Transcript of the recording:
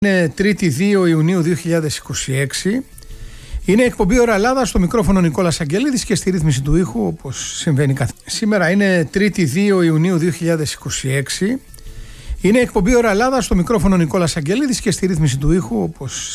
Είναι 3η 2 Ιουνίου 2026. Είναι εκπομπή Ώρα Ελλάδα, στο μικρόφωνο Νικόλας Αγγελίδης και στη ρύθμιση του ήχου, όπως συμβαίνει σήμερα είναι 3η 2 Ιουνίου 2026. Είναι εκπομπή Ώρα Ελλάδα, στο μικρόφωνο Νικόλας Αγγελίδης και στη ρύθμιση του ήχου, όπως